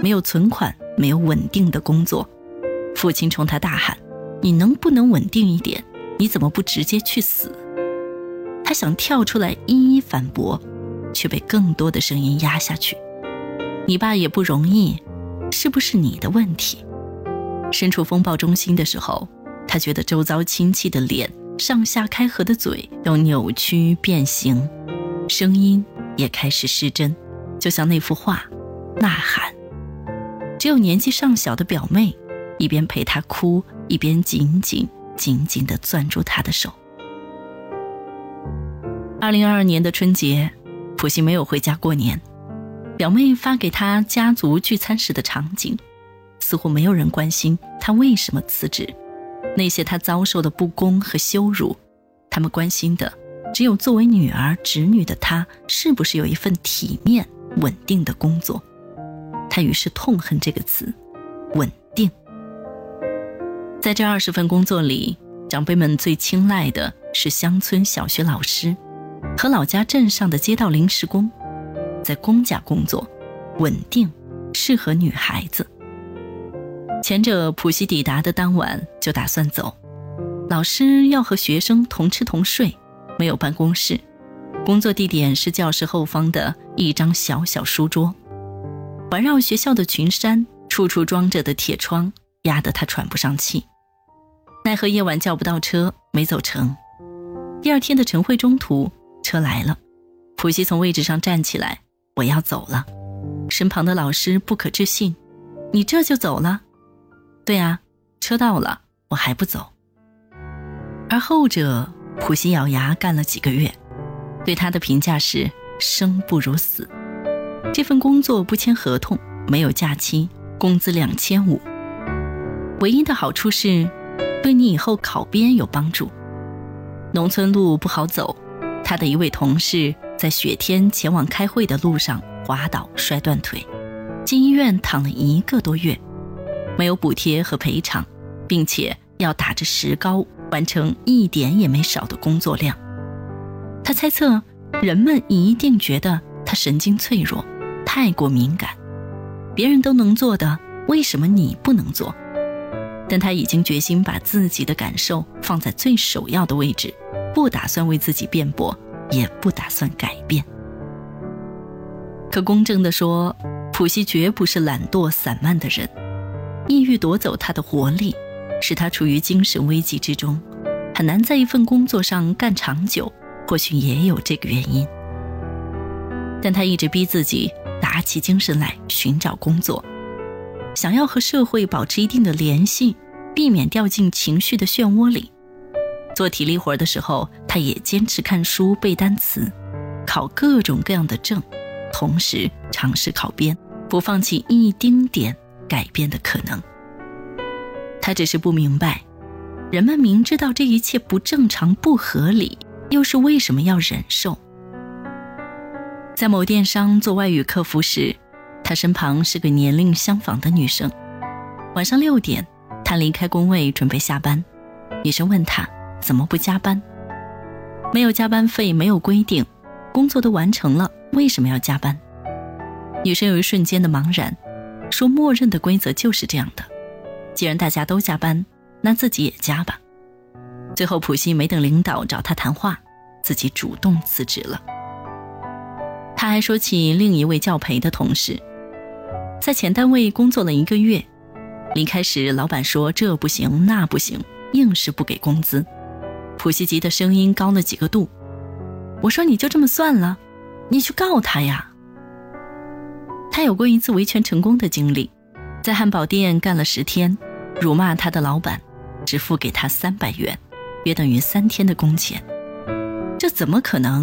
没有存款，没有稳定的工作。父亲冲他大喊：你能不能稳定一点？你怎么不直接去死？他想跳出来一一反驳，却被更多的声音压下去。你爸也不容易，是不是你的问题？身处风暴中心的时候，他觉得周遭亲戚的脸、上下开合的嘴都扭曲变形，声音也开始失真，就像那幅画呐喊。只有年纪尚小的表妹一边陪他哭，一边紧紧地攥住他的手。2022年的春节，普希没有回家过年。表妹发给他家族聚餐时的场景，似乎没有人关心他为什么辞职，那些他遭受的不公和羞辱，他们关心的只有作为女儿侄女的他是不是有一份体面稳定的工作。他于是痛恨这个词，稳定。在这20份工作里，长辈们最青睐的是乡村小学老师和老家镇上的街道临时工。在公家工作，稳定适合女孩子。前者普希抵达的当晚就打算走，老师要和学生同吃同睡，没有办公室，工作地点是教室后方的一张小小书桌，环绕学校的群山，处处装着的铁窗压得他喘不上气。奈何夜晚叫不到车，没走成。第二天的晨会中途，车来了，普希从位置上站起来，我要走了。身旁的老师不可置信，你这就走了？对啊，车到了，我还不走。而后者普希咬牙干了几个月，对他的评价是生不如死。这份工作不签合同，没有假期，工资2500，唯一的好处是对你以后考编有帮助。农村路不好走，他的一位同事在雪天前往开会的路上滑倒摔断腿，进医院躺了1个多月，没有补贴和赔偿，并且要打着石膏完成一点也没少的工作量。他猜测人们一定觉得他神经脆弱，太过敏感，别人都能做的，为什么你不能做？但他已经决心把自己的感受放在最首要的位置，不打算为自己辩驳，也不打算改变。可公正地说，普希绝不是懒惰散漫的人，抑郁夺走他的活力，使他处于精神危机之中，很难在一份工作上干长久，或许也有这个原因。但他一直逼自己打起精神来寻找工作，想要和社会保持一定的联系，避免掉进情绪的漩涡里。做体力活的时候，他也坚持看书背单词，考各种各样的证，同时尝试考编，不放弃一丁点改变的可能。他只是不明白，人们明知道这一切不正常不合理，又是为什么要忍受？在某电商做外语客服时，他身旁是个年龄相仿的女生。晚上6点，他离开工位准备下班，女生问他怎么不加班？没有加班费，没有规定，工作都完成了，为什么要加班？女生有一瞬间的茫然，说默认的规则就是这样的，既然大家都加班，那自己也加吧。最后普希没等领导找他谈话，自己主动辞职了。他还说起另一位教培的同事，在前单位工作了1个月，离开时老板说这不行那不行，硬是不给工资。普希急的声音高了几个度，我说你就这么算了，你去告他呀。他有过一次维权成功的经历，在汉堡店干了10天，辱骂他的老板只付给他300元，约等于3天的工钱。这怎么可能